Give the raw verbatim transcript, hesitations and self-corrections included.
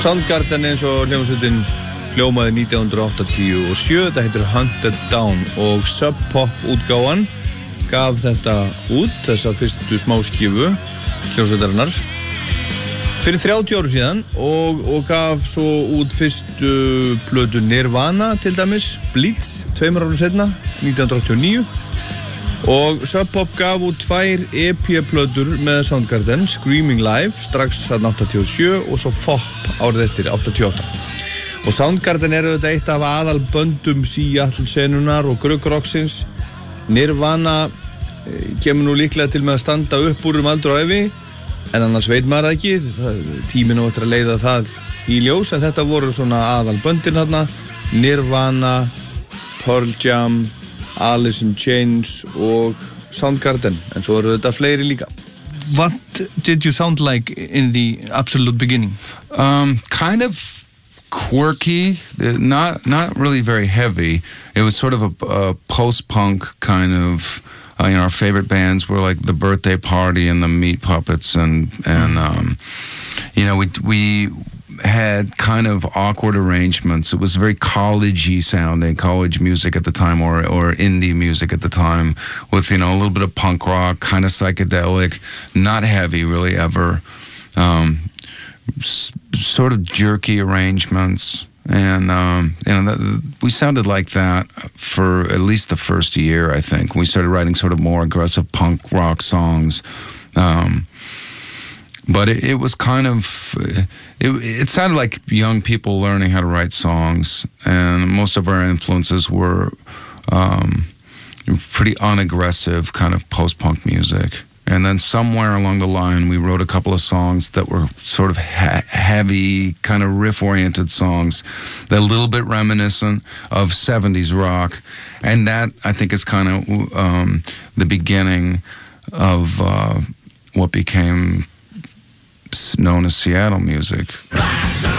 Soundgarden eins og hljómsveitin hljómaði nítján hundruð áttatíu og sjö, þetta heitir Hunted Down og Sub Pop útgáfan gaf þetta út, þessa fyrstu smáskífu hljómsveitarinnar fyrir þrjátíu árum síðan og, og gaf svo út fyrstu plötu Nirvana til dæmis, Bleach, tveimur árum seinna, nítján hundruð áttatíu og níu og Sub Pop gaf út tvær E P-plötur með Soundgarden, Screaming Live, strax þarna áttatíu og sjö og svo F O P árið eftir áttatíu og átta. Og Soundgarden eru þetta eitt af aðalböndum Seattle-senunar og grugg-rocksins. Nirvana kemur nú líklega til með að standa upp úr um aldur og ævi, en annars veit maður það ekki, það, tíminn á eftir að leiða það í ljós, en þetta voru svona aðalböndin þarna, Nirvana, Pearl Jam, Alice in Chains og Soundgarden, en svo eru þetta fleiri líka. What did you sound like in the absolute beginning? Um, kind of quirky, not not really very heavy. It was sort of a, a post-punk kind of, uh, you know, our favorite bands were like The Birthday Party and the Meat Puppets, and and um, you know, we we had kind of awkward arrangements. It was very college-y sounding, college music at the time, or or indie music at the time, with, you know, a little bit of punk rock, kind of psychedelic, not heavy really ever, um, s sort of jerky arrangements, and um, you know, that, we sounded like that for at least the first year, I think. We started writing sort of more aggressive punk rock songs. Um, But it, it was kind of, it, it sounded like young people learning how to write songs, and most of our influences were um, pretty unaggressive kind of post-punk music. And then somewhere along the line, we wrote a couple of songs that were sort of ha heavy, kind of riff-oriented songs, that a little bit reminiscent of seventies rock. And that, I think, is kind of um, the beginning of uh, what became known as Seattle music.